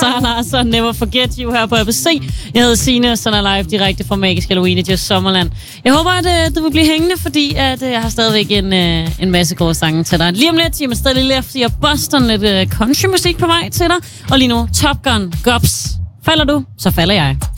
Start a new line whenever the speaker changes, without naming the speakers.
Sara Larsson, Never Forget You her på ABC. Jeg hedder Signe, og sådan er live direkte fra Magisk Halloween i Just Sommerland. Jeg håber, at du vil blive hængende, fordi at, jeg har stadigvæk en masse gode sange til dig. Lige om lidt, Jim Stadig Left, siger Boston, lidt countrymusik på vej til dig. Og lige nu, Top Gun, Gops. Falder du, så falder jeg.